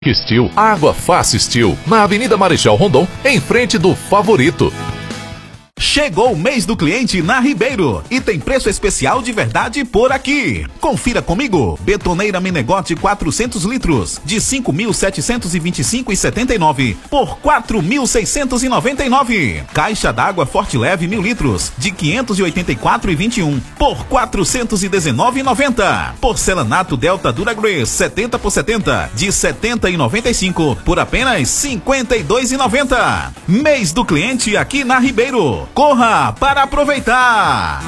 Steel, Água Fácil Steel, na Avenida Marechal Rondon, em frente do Favorito. Chegou o mês do cliente na Ribeiro e tem preço especial de verdade por aqui. Confira comigo. Betoneira Menegote 400 litros de 5.725,79 por 4.699. Caixa d'água Forte Leve 1000 litros de 584,21 por 419,90. Porcelanato Delta Duragrace 70 por 70 de 70,95 por apenas 52,90. Mês do cliente aqui na Ribeiro. Corra para aproveitar!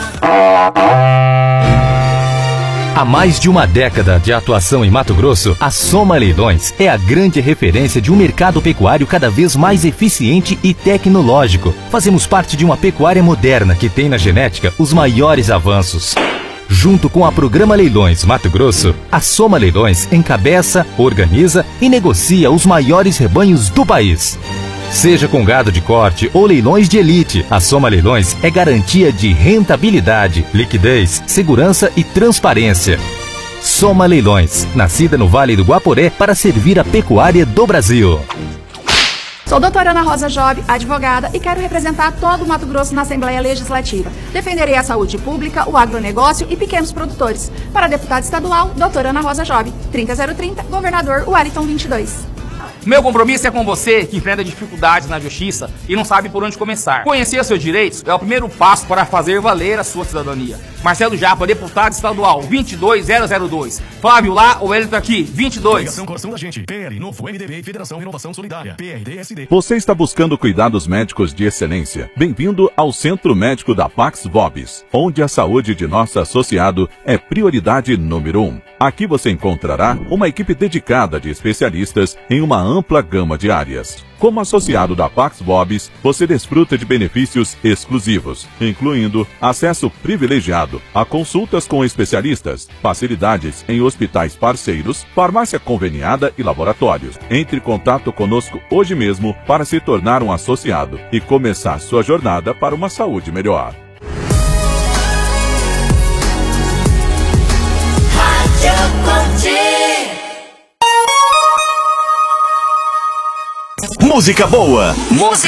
Há mais de uma década de atuação em Mato Grosso, a Soma Leilões é a grande referência de um mercado pecuário cada vez mais eficiente e tecnológico. Fazemos parte de uma pecuária moderna que tem na genética os maiores avanços. Junto com a Programa Leilões Mato Grosso, a Soma Leilões encabeça, organiza e negocia os maiores rebanhos do país. Seja com gado de corte ou leilões de elite, a Soma Leilões é garantia de rentabilidade, liquidez, segurança e transparência. Soma Leilões, nascida no Vale do Guaporé para servir a pecuária do Brasil. Sou doutora Ana Rosa Job, advogada, e quero representar todo o Mato Grosso na Assembleia Legislativa. Defenderei a saúde pública, o agronegócio e pequenos produtores. Para deputada estadual, doutora Ana Rosa Job, 30030, governador Wellington 22. Meu compromisso é com você que enfrenta dificuldades na justiça e não sabe por onde começar. Conhecer seus direitos é o primeiro passo para fazer valer a sua cidadania. Marcelo Japa, deputado estadual, 22002. Flávio lá, o Wellington aqui, 22. Ligação Coração da Gente, PL, Novo MDB e Federação Renovação Solidária, PRDSD. Você está buscando cuidados médicos de excelência? Bem-vindo ao Centro Médico da Pax Vobis, onde a saúde de nosso associado é prioridade número 1. Aqui você encontrará uma equipe dedicada de especialistas em uma ampla gama de áreas. Como associado da Pax Vobis, você desfruta de benefícios exclusivos, incluindo acesso privilegiado a consultas com especialistas, facilidades em hospitais parceiros, farmácia conveniada e laboratórios. Entre em contato conosco hoje mesmo para se tornar um associado e começar sua jornada para uma saúde melhor. Música boa.